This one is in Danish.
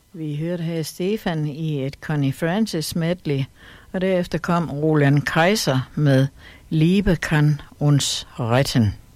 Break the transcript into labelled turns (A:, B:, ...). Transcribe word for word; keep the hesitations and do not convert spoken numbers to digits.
A: Vi hørte her Stefan i et Connie Francis medley, og derefter kom Roland Kaiser med Liebe kann uns retten.